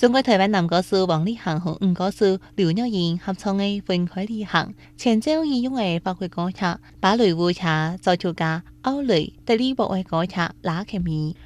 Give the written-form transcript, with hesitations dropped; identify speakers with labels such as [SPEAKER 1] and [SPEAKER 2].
[SPEAKER 1] 中國台灣男歌手王力宏和女歌手劉若英合唱嘅分開旅行，前奏以用嘅法國歌曲《芭蕾舞者》，作曲家奧雷德利博嘅歌曲《拉克米》。